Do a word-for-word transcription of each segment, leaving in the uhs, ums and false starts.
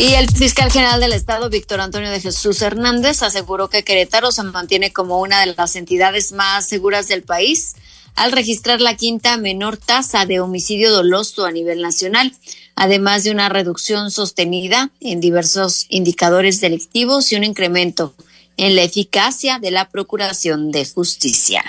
Y el fiscal general del Estado, Víctor Antonio de Jesús Hernández, aseguró que Querétaro se mantiene como una de las entidades más seguras del país al registrar la quinta menor tasa de homicidio doloso a nivel nacional, además de una reducción sostenida en diversos indicadores delictivos y un incremento en la eficacia de la Procuración de Justicia.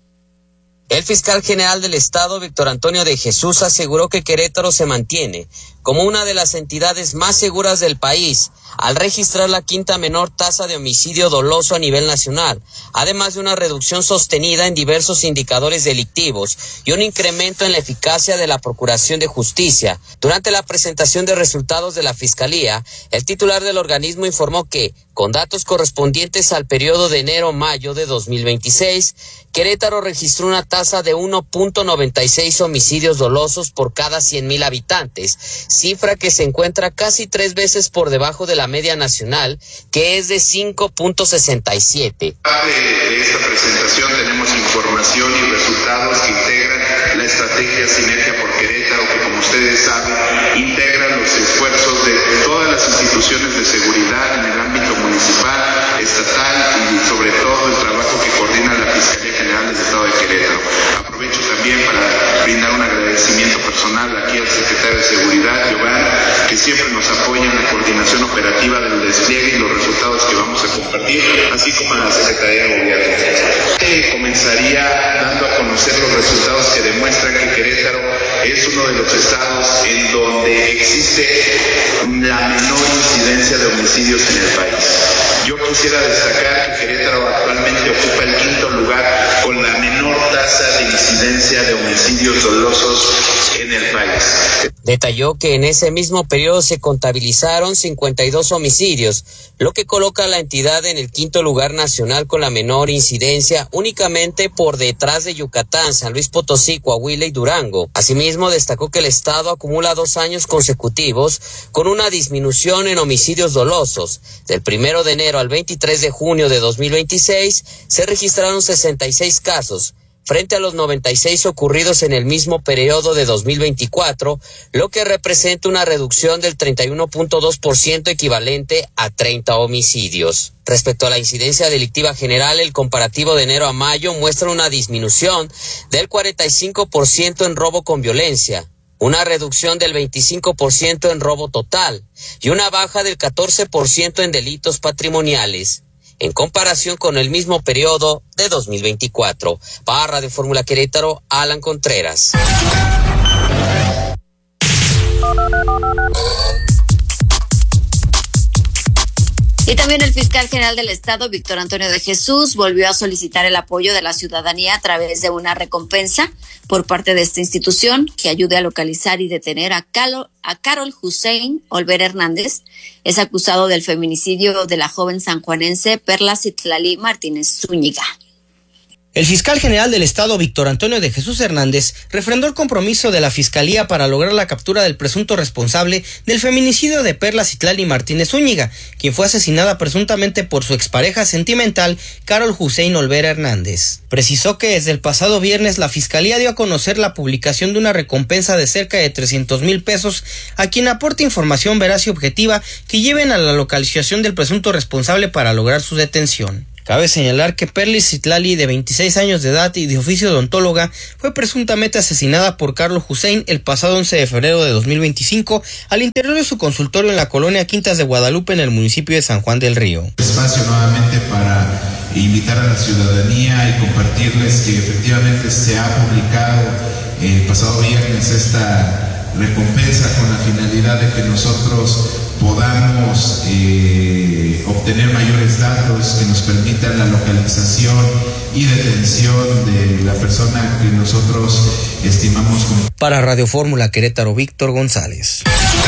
El fiscal general del Estado, Víctor Antonio de Jesús, aseguró que Querétaro se mantiene como una de las entidades más seguras del país al registrar la quinta menor tasa de homicidio doloso a nivel nacional, además de una reducción sostenida en diversos indicadores delictivos y un incremento en la eficacia de la Procuración de Justicia. Durante la presentación de resultados de la Fiscalía, el titular del organismo informó que, con datos correspondientes al periodo de enero-mayo de dos mil veintiséis, Querétaro registró una tasa de uno punto noventa y seis homicidios dolosos por cada cien mil habitantes, cifra que se encuentra casi tres veces por debajo de la media nacional, que es de cinco punto sesenta y siete. Parte de esta presentación tenemos información y resultados que integran la estrategia Sinergia por Querétaro, que como ustedes saben, integra los esfuerzos de todas las instituciones de seguridad en el ámbito municipal, estatal y sobre todo el trabajo que coordina la Fiscalía General del Estado de Querétaro. Aprovecho también para brindar un agradecimiento personal aquí al secretario de Seguridad, Giovanni, que siempre nos apoya en la coordinación operativa del despliegue y los resultados que vamos a compartir, así como a la Secretaría de Gobierno. Eh, comenzaría dando a conocer los resultados que demuestran que Querétaro es uno de los estados en donde existe la menor incidencia de homicidios en el país. Yo quisiera destacar que Querétaro actualmente ocupa el quinto lugar con la menor tasa de incidencia de homicidios dolosos en el país. Detalló que en ese mismo periodo se contabilizaron cincuenta y dos homicidios, lo que coloca a la entidad en el quinto lugar nacional con la menor incidencia, únicamente por detrás de Yucatán, San Luis Potosí, Coahuila y Durango. Asimismo, destacó que el estado acumula dos años consecutivos con una disminución en homicidios dolosos. Del primero de enero al veintitrés de junio de dos mil veintiséis se registraron sesenta y seis casos, frente a los noventa y seis ocurridos en el mismo periodo de dos mil veinticuatro, lo que representa una reducción del treinta y uno punto dos por ciento, equivalente a treinta homicidios. Respecto a la incidencia delictiva general, el comparativo de enero a mayo muestra una disminución del cuarenta y cinco por ciento en robo con violencia, una reducción del veinticinco por ciento en robo total y una baja del catorce por ciento en delitos patrimoniales, en comparación con el mismo periodo de dos mil veinticuatro. Para Radio Fórmula Querétaro, Alan Contreras. Y también el fiscal general del Estado, Víctor Antonio de Jesús, volvió a solicitar el apoyo de la ciudadanía a través de una recompensa por parte de esta institución que ayude a localizar y detener a, Calo, a Carol Hussein Olvera Hernández. Es acusado del feminicidio de la joven sanjuanense Perla Citlali Martínez Zúñiga. El fiscal general del Estado, Víctor Antonio de Jesús Hernández, refrendó el compromiso de la Fiscalía para lograr la captura del presunto responsable del feminicidio de Perla Citlali Martínez Zúñiga, quien fue asesinada presuntamente por su expareja sentimental, Carol Hussein Olvera Hernández. Precisó que desde el pasado viernes la Fiscalía dio a conocer la publicación de una recompensa de cerca de trescientos mil pesos a quien aporte información veraz y objetiva que lleven a la localización del presunto responsable para lograr su detención. Cabe señalar que Perla Citlali, de veintiséis años de edad y de oficio odontóloga, fue presuntamente asesinada por Carlos Hussein el pasado once de febrero de dos mil veinticinco al interior de su consultorio en la colonia Quintas de Guadalupe, en el municipio de San Juan del Río. Espacio nuevamente para invitar a la ciudadanía y compartirles que efectivamente se ha publicado el pasado viernes esta recompensa con la finalidad de que nosotros podamos eh, obtener mayores datos que nos permitan la localización y detención de la persona que nosotros estimamos como... Para Radio Fórmula Querétaro, Víctor González.